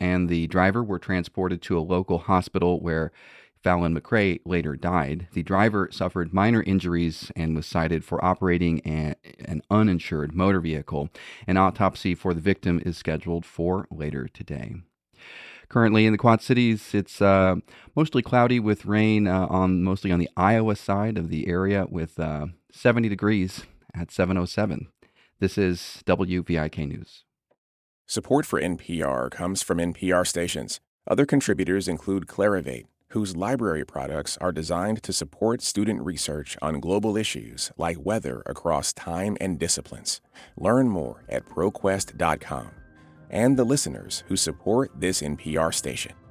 and the driver were transported to a local hospital where Fallon McRae later died. The driver suffered minor injuries and was cited for operating an uninsured motor vehicle. An autopsy for the victim is scheduled for later today. Currently in the Quad Cities, it's mostly cloudy with rain mostly on the Iowa side of the area with 70 degrees at 7:07. This is WVIK News. Support for NPR comes from NPR stations. Other contributors include Clarivate, whose library products are designed to support student research on global issues like weather across time and disciplines. Learn more at ProQuest.com. And the listeners who support this NPR station.